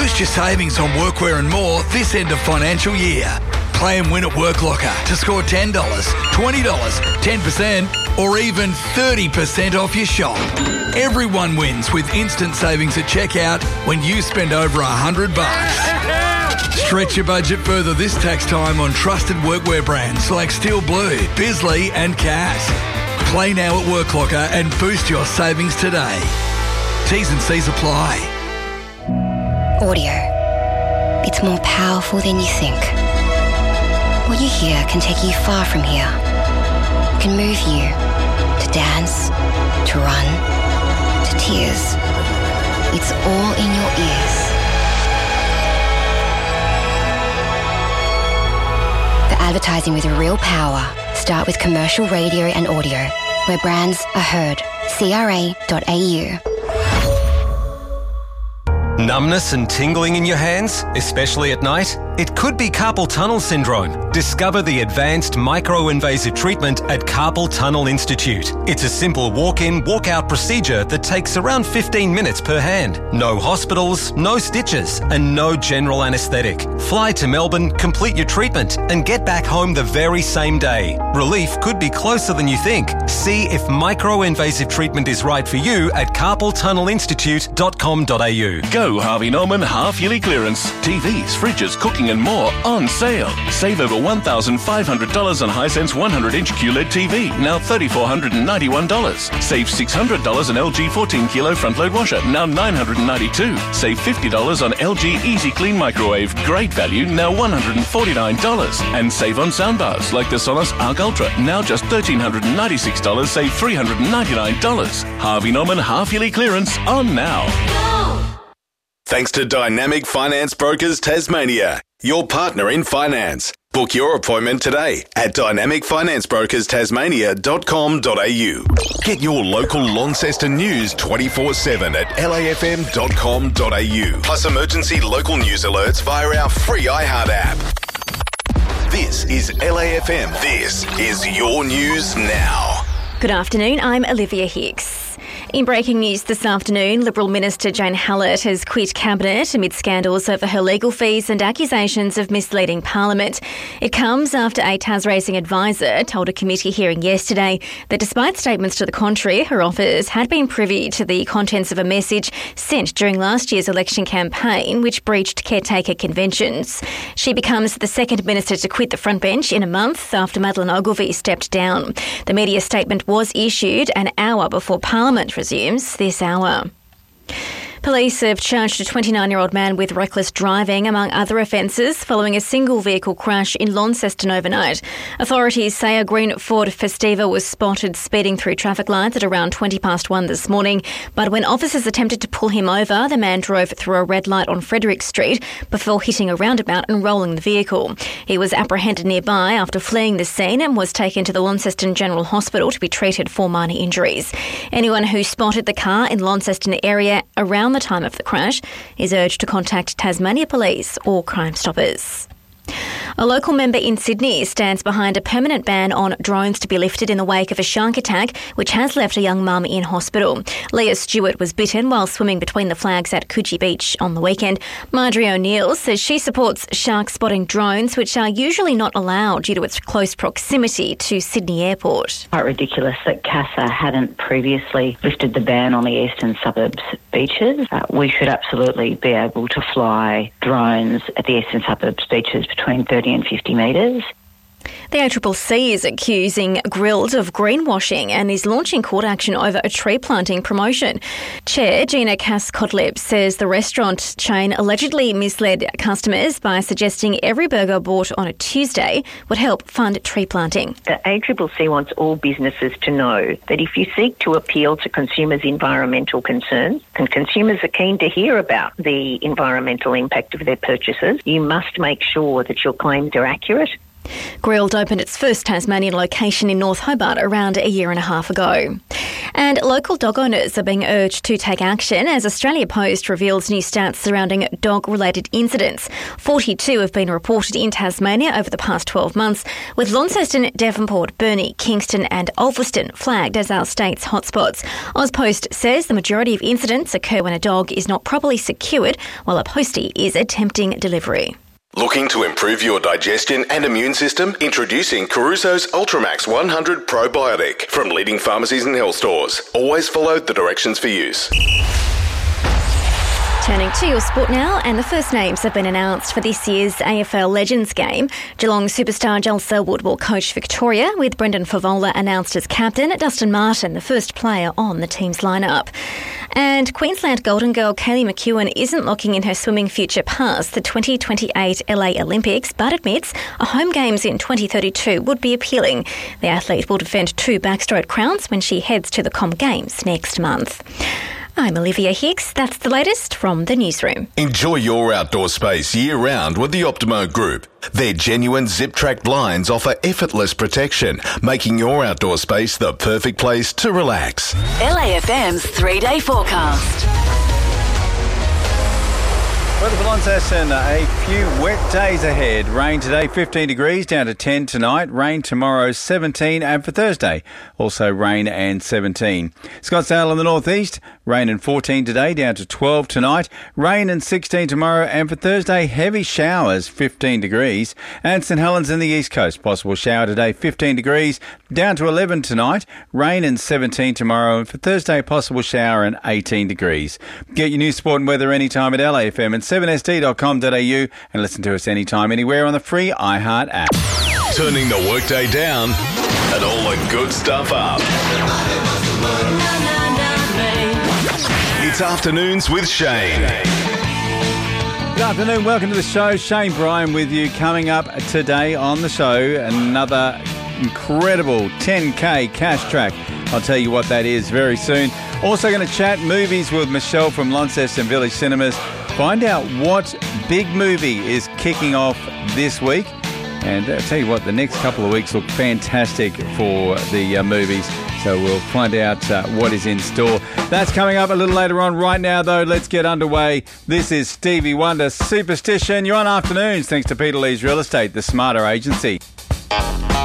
Boost your savings on workwear and more this end of financial year. Play and win at WorkLocker to score $10, $20, 10% or even 30% off your shop. Everyone wins with instant savings at checkout when you spend over $100. Stretch your budget further this tax time on trusted workwear brands like Steel Blue, Bisley and Cass. Play now at WorkLocker and boost your savings today. T's and C's apply. Audio. It's more powerful than you think. What you hear can take you far from here. It can move you to dance, to run, to tears. It's all in your ears. The advertising with real power. Start with commercial radio and audio, where brands are heard. CRA.au. Numbness and tingling in your hands, especially at night? It could be carpal tunnel syndrome. Discover the advanced micro-invasive treatment at Carpal Tunnel Institute. It's a simple walk-in, walk-out procedure that takes around 15 minutes per hand. No hospitals, no stitches, and no general anaesthetic. Fly to Melbourne, complete your treatment, and get back home the very same day. Relief could be closer than you think. See if micro-invasive treatment is right for you at carpaltunnelinstitute.com.au. Go Harvey Norman half-yearly clearance. TVs, fridges, cooking and more on sale. Save over $1,500 on Hisense 100-inch QLED TV, now $3,491. Save $600 on LG 14-kilo front-load washer, now $992. Save $50 on LG Easy Clean microwave, great value, now $149. And save on soundbars like the Sonos Arc Ultra, now just $1,396, save $399. Harvey Norman half-yearly clearance on now. Thanks to Dynamic Finance Brokers Tasmania, your partner in finance. Book your appointment today at dynamicfinanceBrokersTasmania.com.au. Get your local Launceston news 24/7 at lafm.com.au. Plus emergency local news alerts via our free iHeart app. This is LAFM. This is your news now. Good afternoon, I'm Olivia Hicks. In breaking news this afternoon, Liberal Minister Jane Hallett has quit Cabinet amid scandals over her legal fees and accusations of misleading Parliament. It comes after a Tasracing advisor told a committee hearing yesterday that despite statements to the contrary, her office had been privy to the contents of a message sent during last year's election campaign which breached caretaker conventions. She becomes the second minister to quit the front bench in a month after Madeleine Ogilvie stepped down. The media statement was issued an hour before Parliament resumes this hour. Police have charged a 29-year-old man with reckless driving, among other offences, following a single vehicle crash in Launceston overnight. Authorities say a green Ford Festiva was spotted speeding through traffic lights at around 1:20 this morning. But when officers attempted to pull him over, the man drove through a red light on Frederick Street before hitting a roundabout and rolling the vehicle. He was apprehended nearby after fleeing the scene and was taken to the Launceston General Hospital to be treated for minor injuries. Anyone who spotted the car in Launceston area around the time of the crash is urged to contact Tasmania Police or Crime Stoppers. A local member in Sydney stands behind a permanent ban on drones to be lifted in the wake of a shark attack, which has left a young mum in hospital. Leah Stewart was bitten while swimming between the flags at Coogee Beach on the weekend. Marjorie O'Neill says she supports shark spotting drones, which are usually not allowed due to its close proximity to Sydney Airport. Quite ridiculous that CASA hadn't previously lifted the ban on the eastern suburbs beaches. We should absolutely be able to fly drones at the eastern suburbs beaches between 30 and 50 metres. The ACCC is accusing Grill'd of greenwashing and is launching court action over a tree planting promotion. Chair Gina Cass-Cotlib says the restaurant chain allegedly misled customers by suggesting every burger bought on a Tuesday would help fund tree planting. The ACCC wants all businesses to know that if you seek to appeal to consumers' environmental concerns, and consumers are keen to hear about the environmental impact of their purchases, you must make sure that your claims are accurate Grilled opened its first Tasmanian location in North Hobart around a year and a half ago. And local dog owners are being urged to take action as Australia Post reveals new stats surrounding dog-related incidents. 42 have been reported in Tasmania over the past 12 months, with Launceston, Devonport, Burnie, Kingston and Ulverston flagged as our state's hotspots. AusPost says the majority of incidents occur when a dog is not properly secured while a postie is attempting delivery. Looking to improve your digestion and immune system? Introducing Caruso's Ultramax 100 Probiotic from leading pharmacies and health stores. Always follow the directions for use. Turning to your sport now, and the first names have been announced for this year's AFL Legends game. Geelong superstar Joel Selwood will coach Victoria, with Brendan Favola announced as captain, Dustin Martin the first player on the team's lineup. And Queensland Golden Girl Kaylee McEwen isn't looking in her swimming future past the 2028 LA Olympics, but admits a home games in 2032 would be appealing. The athlete will defend 2 backstroke crowns when she heads to the Com Games next month. I'm Olivia Hicks. That's the latest from the newsroom. Enjoy your outdoor space year-round with the Optimo Group. Their genuine zip-track blinds offer effortless protection, making your outdoor space the perfect place to relax. LAFM's 3-day forecast. Weather for Launceston, a few wet days ahead. Rain today, 15 degrees, down to 10 tonight. Rain tomorrow, 17, and for Thursday, also rain and 17. Scottsdale in the northeast, rain and 14 today, down to 12 tonight. Rain and 16 tomorrow, and for Thursday, heavy showers, 15 degrees. And St Helens in the east coast, possible shower today, 15 degrees, down to 11 tonight. Rain and 17 tomorrow, and for Thursday, possible shower and 18 degrees. Get your news, sport and weather anytime at LAFM and 7sd.com.au and listen to us anytime, anywhere on the free iHeart app. Turning the workday down and all the good stuff up. It's Afternoons with Shane. Good afternoon, welcome to the show. Shane Bryan with you. Coming up today on the show, another incredible 10K cash track. I'll tell you what that is very soon. Also going to chat movies with Michelle from Launceston Village Cinemas. Find out what big movie is kicking off this week. And I'll tell you what, the next couple of weeks look fantastic for the movies. So we'll find out what is in store. That's coming up a little later on. Right now, though, let's get underway. This is Stevie Wonder, Superstition. You're on Afternoons, thanks to Peter Lee's Real Estate, the smarter agency.